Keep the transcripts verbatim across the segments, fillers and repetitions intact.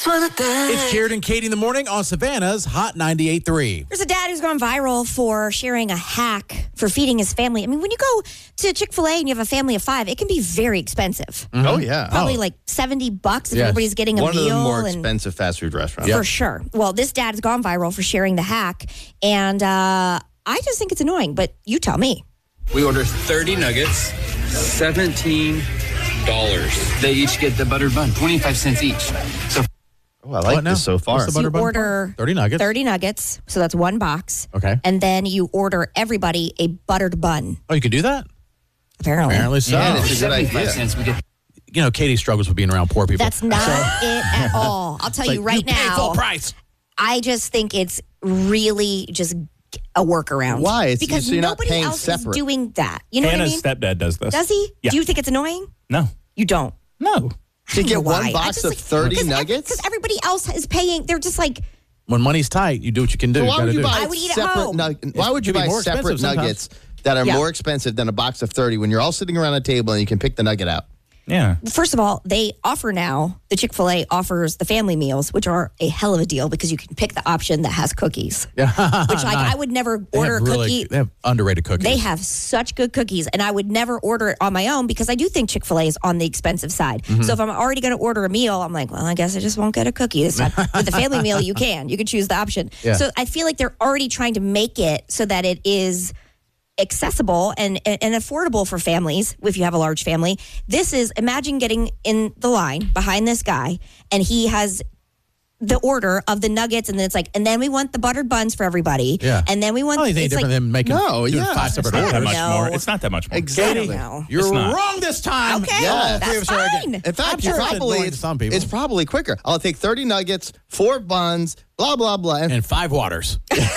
It's Jared and Katie in the morning on Savannah's Hot ninety-eight point three. There's a dad who's gone viral for sharing a hack for feeding his family. I mean, when you go to Chick-fil-A and you have a family of five, it can be very expensive. Mm-hmm. Oh, yeah. Probably oh. like seventy bucks if yes. everybody's getting a One meal. One of the more and expensive fast food restaurants. For Yep. sure. Well, this dad's gone viral for sharing the hack, and uh, I just think it's annoying, but you tell me. We order thirty nuggets, seventeen dollars. They each get the buttered bun, twenty-five cents each. So Oh, I like this so far. What's the butter you bun? order thirty nuggets. thirty nuggets, so that's one box. Okay. And then you order everybody a buttered bun. Oh, you can do that? Apparently. Apparently so. Yeah, it's a good seventy-five idea. cents we get. You know, Katie struggles with being around poor people. That's not it at all. I'll tell It's you like, right you pay now. full price. I just think it's really just a workaround. Why? It's- because so you're not nobody paying else separate. is doing that. You know Hannah's what I mean? stepdad does this. Does he? Yeah. Do you think it's annoying? No. You don't. No. I To don't get know one why. I box just of like- thirty because ev- nuggets? Because everybody else is paying. They're just like, When money's tight, you do what you can do. So you why gotta would you do. buy I would eat at separate home. nug- Why would you It could be buy more separate expensive sometimes. nuggets that are Yeah. more expensive than a box of thirty when you're all sitting around a table and you can pick the nugget out? Yeah. first of all, they offer now, the Chick-fil-A offers the family meals, which are a hell of a deal because you can pick the option that has cookies. Yeah. Which, like, I would never They order have a really, cookie. They have underrated cookies. They have such good cookies, and I would never order it on my own because I do think Chick-fil-A is on the expensive side. Mm-hmm. So if I'm already going to order a meal, I'm like, well, I guess I just won't get a cookie this time. With the family meal, you can. You can choose the option. Yeah. So I feel like they're already trying to make it so that it is accessible and, and, and affordable for families if you have a large family. This is, imagine getting in the line behind this guy, and he has the order of the nuggets, and then it's like, and then we want the buttered buns for everybody. Yeah. And then we want, I don't think it's different like, than making No, doing yeah. five separate It's not that orders. much No. more. It's not that much more. Exactly. I don't know. You're It's not. wrong this time. Okay, Yeah. that's Three of us are fine. again. In fact, I'm you sure it's probably annoying to some people. it's probably quicker. I'll take thirty nuggets, four buns, blah blah blah, and, And five waters.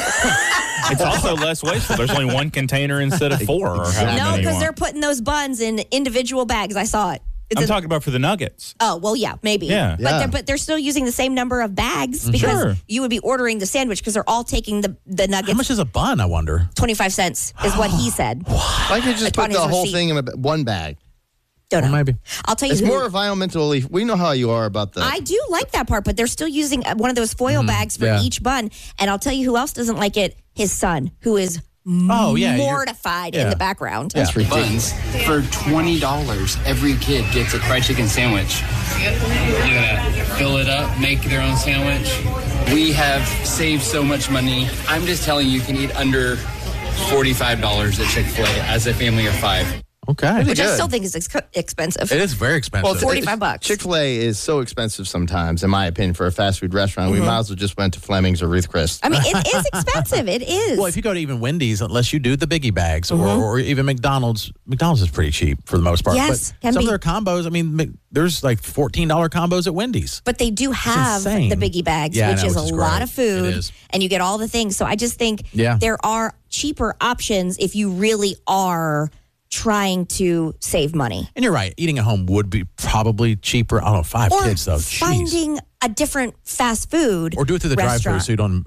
It's also less wasteful. There's only one container instead of four. Or however No, many you because want. they're putting those buns in individual bags. I saw it. It's I'm a- talking about for the nuggets. Oh, well, yeah, maybe. Yeah. But, Yeah. They're, but they're still using the same number of bags because Sure. you would be ordering the sandwich because they're all taking the, the How nuggets. much is a bun, I wonder? twenty-five cents is what he said. I could just Like on put the his whole receipt. thing in a, ba- one bag. Don't know. Well, maybe. I'll tell you It's who. more environmentally. We know how you are about the. I do like that part, but they're still using uh, one of those foil bags for yeah. each bun. And I'll tell you who else doesn't like it. His son, who is Oh, yeah. you're- mortified in yeah. the background. That's ridiculous. Buns for twenty dollars. Every kid gets a fried chicken sandwich. You're gonna fill it up, make their own sandwich. We have saved so much money. I'm just telling you, you can eat under forty-five dollars at Chick-fil-A as a family of five. Okay. Which I Good. still think is ex- expensive. It is very expensive. Well, forty-five bucks. Chick-fil-A is so expensive sometimes, in my opinion, for a fast food restaurant. We might as well just went to Fleming's or Ruth Chris. I mean, it is expensive. It is. Well, if you go to even Wendy's, unless you do the biggie bags, or, or even McDonald's, McDonald's is pretty cheap for the most part. Yes, but can some be. of their combos, I mean, Mc- there's like fourteen dollars combos at Wendy's. But they do have insane. the biggie bags, Yeah, I which know, is which a is lot great. of food, It is. and you get all the things. So I just think Yeah. there are cheaper options if you really are trying to save money. And you're right, eating at home would be probably cheaper. I don't know, five Or kids though. Jeez. finding a different fast food Or do it through the drive-thru restaurant. so you don't.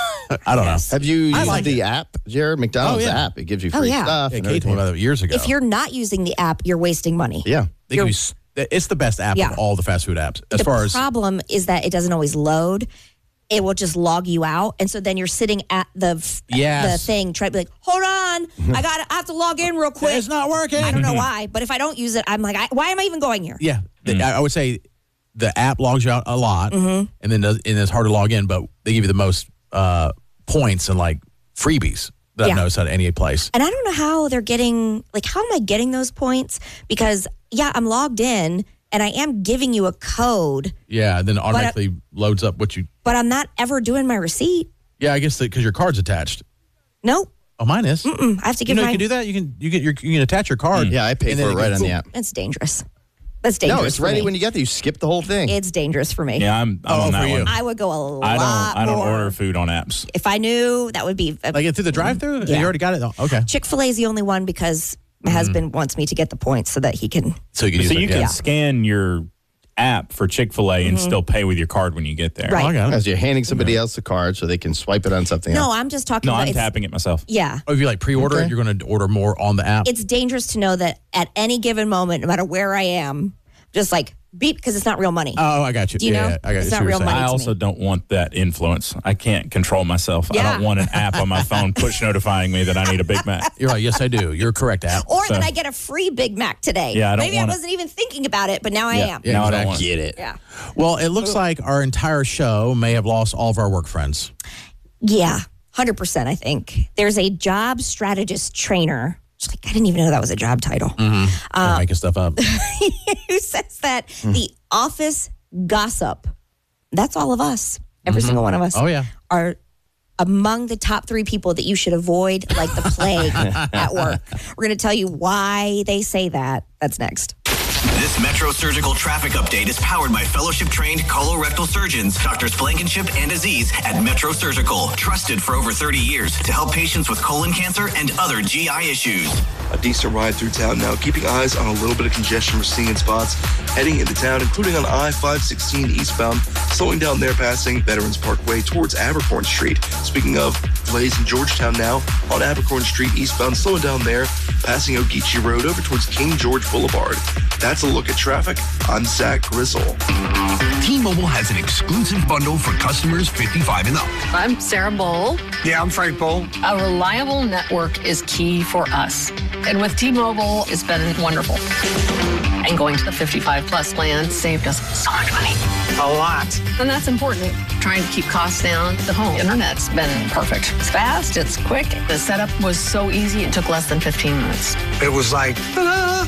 I don't Yes. Have you I used like the app, Jared? McDonald's Oh, yeah. app. It gives you Oh, free yeah. stuff. know. Yeah, and Kate told me everything. about that years ago. If you're not using the app, you're wasting money. Yeah. They give you s- it's the best app Yeah. of all the fast food apps. As the far as problem is that it doesn't always load. It will just log you out, and so then you're sitting at the f- Yes. the thing, trying to be like, "Hold on, I got, I have to log in real quick." it's not working. I don't know why, but if I don't use it, I'm like, I, why am I even going here? Yeah, the- I I would say the app logs you out a lot, Mm-hmm. and then does, and it's hard to log in. But they give you the most uh, points and like freebies that Yeah. I've noticed at any place. And I don't know how they're getting, like, how am I getting those points? Because yeah, I'm logged in, and I am giving you a code, Yeah, and then it automatically loads up what you. but I'm not ever doing my receipt. Yeah, I guess because your card's attached. Nope, Oh, mine is. Mm, I have to You give know, my. you can do that. You can you get your you can attach your card. Yeah, I pay and for then it right goes- on the app. That's dangerous. That's dangerous. No, it's for ready me. when you get there. You skip the whole thing. It's dangerous for me. Yeah, I'm, I'm Oh, on for that you. one. I would go a lot I don't. I don't more. order food on apps. If I knew, that would be. Like it through the drive-through. Yeah. You already got it. Oh, okay, Chick-fil-A is the only one because my husband wants me to get the points so that he can. so you can use So it, you can yeah. scan your app for Chick-fil-A and still pay with your card when you get there. Right. Oh, I got it. As you're handing somebody else the card so they can swipe it on something No, else. I'm just talking No, about. I'm it's- tapping it myself. Yeah. Oh, if you like pre-order Okay. it, you're going to order more on the app. It's dangerous to know that at any given moment, no matter where I am, just like beat because it's not real money. Oh, I got you. Do you yeah, know? yeah, I got It's you. not See what real you're saying. money. I to also me. don't want that influence. I can't control myself. I Yeah. don't want an app on my phone push notifying me that I need a Big Mac. You're right. Yes, I do. You're correct, Al. Or So- that I get a free Big Mac today. Yeah, I don't Maybe I wanna- wasn't even thinking about it, but now I Yeah. am. Yeah, No, I don't exactly. want it. Get it. Yeah. Well, it looks like our entire show may have lost all of our work friends. Yeah, one hundred percent, I think. There's a job strategist trainer. It's like, I didn't even know that was a job title. Mm. I'm making stuff up. Who says that the office gossip, that's all of us, every single one of us, Oh, yeah. are among the top three people that you should avoid like the plague at work. We're going to tell you why they say that. That's next. This Metro Surgical traffic update is powered by fellowship-trained colorectal surgeons, Doctors Blankenship and Aziz at Metro Surgical, trusted for over thirty years to help patients with colon cancer and other G I issues. A decent ride through town now, keeping eyes on a little bit of congestion we're seeing in spots heading into town, including on I five sixteen eastbound, slowing down there passing Veterans Parkway towards Abercorn Street. Speaking of delays in Georgetown now, on Abercorn Street eastbound, slowing down there, passing Ogeechee Road over towards King George Boulevard. That's a look at traffic. I'm Zach Grizzle. T-Mobile has an exclusive bundle for customers fifty-five and up. I'm Sarah Bowl. Yeah, I'm Frank Bowl. A reliable network is key for us. And with T-Mobile, it's been wonderful. And going to the fifty-five plus plan saved us so much money. A lot. And that's important. Trying to keep costs down. The home internet's been perfect. It's fast, it's quick. The setup was so easy, it took less than fifteen minutes. It was like, ta-da!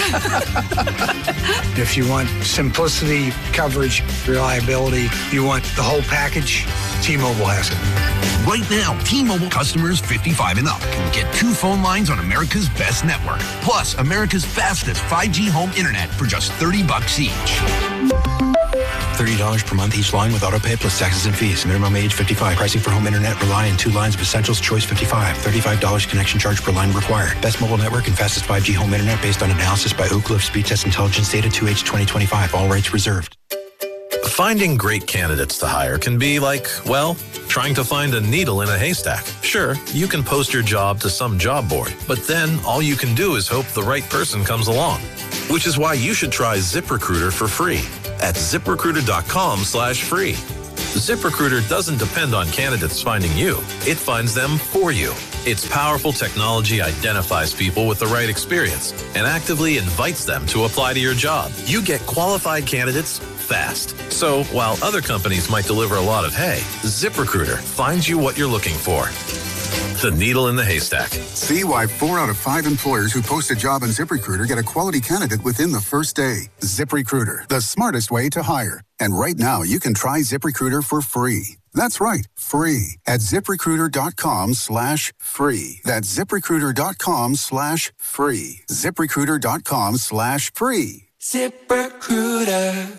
If you want simplicity, coverage, reliability, you want the whole package, T-Mobile has it. Right now, T-Mobile customers fifty-five and up can get two phone lines on America's best network, plus America's fastest five G home internet for just thirty bucks each. thirty dollars per month each line with autopay plus taxes and fees. Minimum age fifty-five. Pricing for home internet rely on two lines of Essentials Choice fifty-five. thirty-five dollars connection charge per line required. Best mobile network and fastest five G home internet based on analysis by Ookla of Speed Test Intelligence Data two H twenty twenty-five. All rights reserved. Finding great candidates to hire can be like, well, trying to find a needle in a haystack. Sure, you can post your job to some job board, but then all you can do is hope the right person comes along. Which is why you should try ZipRecruiter for free at ZipRecruiter.com slash free. ZipRecruiter doesn't depend on candidates finding you. It finds them for you. Its powerful technology identifies people with the right experience and actively invites them to apply to your job. You get qualified candidates fast. So while other companies might deliver a lot of hay, ZipRecruiter finds you what you're looking for. The needle in the haystack. See why four out of five employers who post a job on ZipRecruiter get a quality candidate within the first day. ZipRecruiter, the smartest way to hire. And right now, you can try ZipRecruiter for free. That's right, free at ZipRecruiter.com slash free. That's ZipRecruiter.com slash free. ZipRecruiter.com slash free. ZipRecruiter.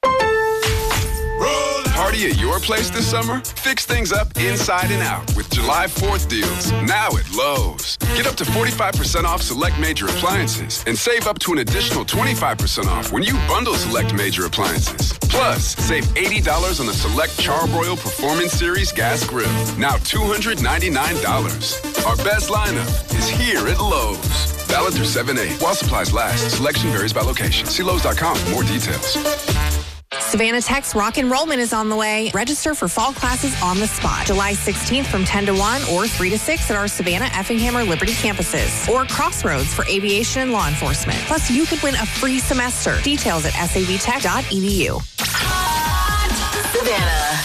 Party at your place this summer? Fix things up inside and out with July fourth deals, now at Lowe's. Get up to forty-five percent off select major appliances and save up to an additional twenty-five percent off when you bundle select major appliances. Plus, save eighty dollars on the select Charbroil Performance Series gas grill, now two hundred ninety-nine dollars. Our best lineup is here at Lowe's. Valid through seven eight. While supplies last, selection varies by location. See Lowe's dot com for more details. Savannah Tech's Rock Enrollment is on the way. Register for fall classes on the spot. July sixteenth from ten to one or three to six at our Savannah, Effingham, or Liberty campuses. Or Crossroads for aviation and law enforcement. Plus, you could win a free semester. Details at S A V tech dot e d u. Savannah.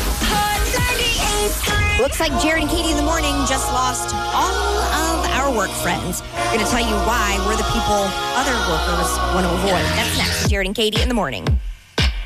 Looks like Jared and Katie in the morning just lost all of our work friends. We're going to tell you why we're the people other workers want to avoid. That's next. Jared and Katie in the morning.